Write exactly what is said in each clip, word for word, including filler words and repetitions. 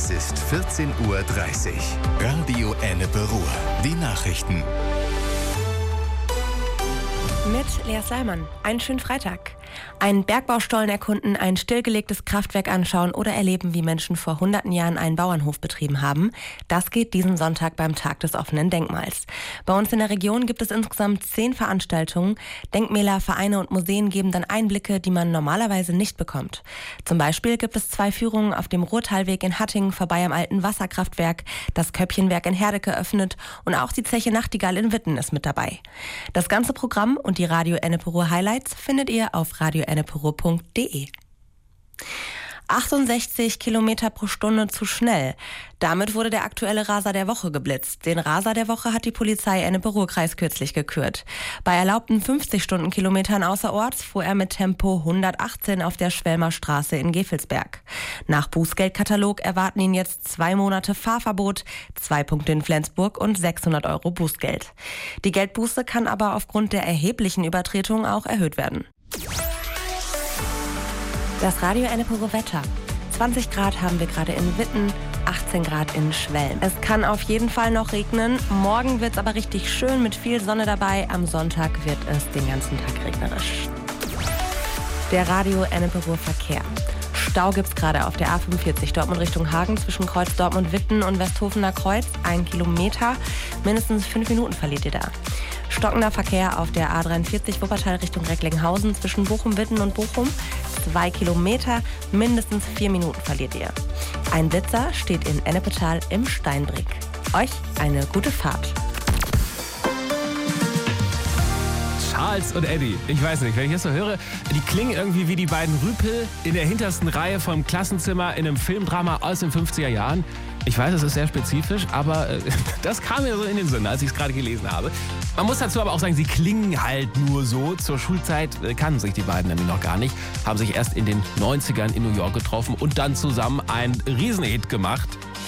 Es ist vierzehn Uhr dreißig. Radio Ennepe Ruhr. Die Nachrichten. Mit Lea Sleiman. Einen schönen Freitag. Einen Bergbaustollen erkunden, ein stillgelegtes Kraftwerk anschauen oder erleben, wie Menschen vor hunderten Jahren einen Bauernhof betrieben haben. Das geht diesen Sonntag beim Tag des offenen Denkmals. Bei uns in der Region gibt es insgesamt zehn Veranstaltungen. Denkmäler, Vereine und Museen geben dann Einblicke, die man normalerweise nicht bekommt. Zum Beispiel gibt es zwei Führungen auf dem Ruhrtalweg in Hattingen vorbei am alten Wasserkraftwerk. Das Köppchenwerk in Herdecke öffnet und auch die Zeche Nachtigall in Witten ist mit dabei. Das ganze Programm und die Radio Ennepe Ruhr Highlights findet ihr auf radio ennepe ruhr punkt de. achtundsechzig Kilometer pro Stunde zu schnell. Damit wurde der aktuelle Raser der Woche geblitzt. Den Raser der Woche hat die Polizei Ennepe-Ruhr-Kreis kürzlich gekürt. Bei erlaubten fünfzig Stundenkilometern außerorts fuhr er mit Tempo hundertachtzehn auf der Schwelmer Straße in Gevelsberg. Nach Bußgeldkatalog erwarten ihn jetzt zwei Monate Fahrverbot, zwei Punkte in Flensburg und sechshundert Euro Bußgeld. Die Geldbuße kann aber aufgrund der erheblichen Übertretung auch erhöht werden. Das Radio Ennepe Ruhr Wetter. zwanzig Grad haben wir gerade in Witten, achtzehn Grad in Schwelm. Es kann auf jeden Fall noch regnen. Morgen wird es aber richtig schön mit viel Sonne dabei. Am Sonntag wird es den ganzen Tag regnerisch. Der Radio Ennepe Ruhr Verkehr. Stau gibt's gerade auf der A fünfundvierzig Dortmund Richtung Hagen zwischen Kreuz Dortmund-Witten und Westhofener Kreuz. Ein Kilometer, mindestens fünf Minuten verliert ihr da. Stockender Verkehr auf der A dreiundvierzig Wuppertal Richtung Recklinghausen zwischen Bochum-Witten und Bochum. Zwei Kilometer, mindestens vier Minuten verliert ihr. Ein Blitzer steht in Ennepetal im Steinbrink. Euch eine gute Fahrt. Charles und Eddie, ich weiß nicht, wenn ich das so höre, die klingen irgendwie wie die beiden Rüpel in der hintersten Reihe vom Klassenzimmer in einem Filmdrama aus den fünfziger Jahren. Ich weiß, es ist sehr spezifisch, aber äh, das kam mir so in den Sinn, als ich es gerade gelesen habe. Man muss dazu aber auch sagen, sie klingen halt nur so. Zur Schulzeit äh, kannten sich die beiden nämlich noch gar nicht, haben sich erst in den neunzigern in New York getroffen und dann zusammen einen Riesenhit gemacht.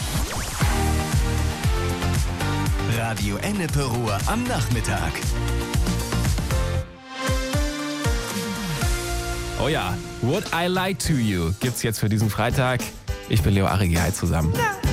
Radio Ennepe Ruhr am Nachmittag. Oh ja, Would I Lie to You gibt's jetzt für diesen Freitag. Ich bin Leo Arrigi, hi zusammen. Ja.